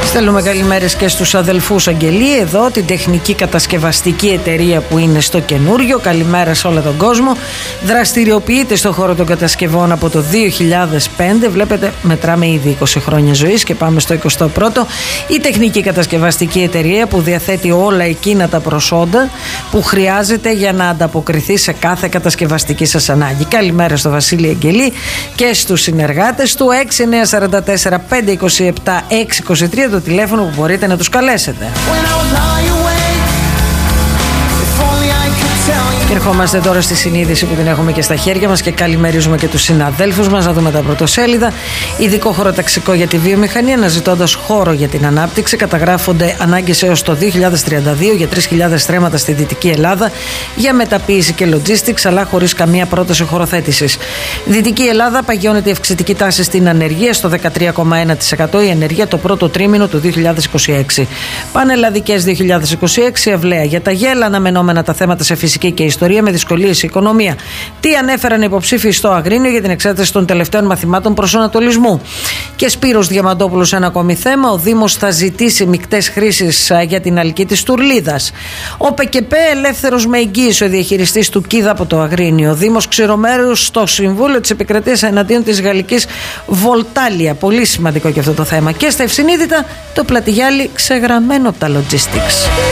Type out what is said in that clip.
Στέλνουμε καλημέρες και στους αδελφούς Αγγελή, εδώ την τεχνική κατασκευαστική εταιρεία που είναι στο καινούριο. Καλημέρα σε όλο τον κόσμο. Δραστηριοποιείται στον χώρο των κατασκευών από το 2005. Βλέπετε, μετράμε ήδη 20 χρόνια ζωής και πάμε στο 21ο. Η τεχνική κατασκευαστική εταιρεία που διαθέτει όλα εκείνα τα προσόντα που χρειάζεται για να ανταποκριθεί σε κάθε κατασκευαστική σας ανάγκη. Καλημέρα στο Βασίλη Αγγελή και στους συνεργάτες του. 6944 527 623 το τηλέφωνο που μπορείτε να τους καλέσετε. Και ερχόμαστε τώρα στη συνείδηση που την έχουμε και στα χέρια μας και καλημερίζουμε και τους συναδέλφους μας. Να δούμε τα πρωτοσέλιδα. Ειδικό χωροταξικό για τη βιομηχανία, αναζητώντας χώρο για την ανάπτυξη. Καταγράφονται ανάγκες έως το 2032 για 3.000 στρέμματα στη Δυτική Ελλάδα για μεταποίηση και logistics, αλλά χωρίς καμία πρόταση χωροθέτησης. Δυτική Ελλάδα παγιώνεται η αυξητική τάση στην ανεργία στο 13,1%. Η ανεργία το πρώτο τρίμηνο του 2026. Πανελλαδικές 2026, αυλαία για τα γέλα, αναμενόμενα τα θέματα σε φυσική και ιστορία με δυσκολίες η οικονομία. Τι ανέφεραν οι υποψήφοι στο Αγρίνιο για την εξέταση των τελευταίων μαθημάτων προσανατολισμού. Και Σπύρος Διαμαντόπουλος, ένα ακόμη θέμα. Ο Δήμος θα ζητήσει μεικτές χρήσεις για την αλκή της Τουρλίδας. Ο ΠΚΠ ελεύθερος με εγγύηση, ο διαχειριστής του ΚΙΔ από το Αγρίνιο. Ο Δήμος ξηρομέρους στο Συμβούλιο της Επικρατείας εναντίον της γαλλικής Βολτάλια. Πολύ σημαντικό και αυτό το θέμα. Και στα ευσυνείδητα, το Πλατιγιάλι ξεγραμμένο από τα logistics.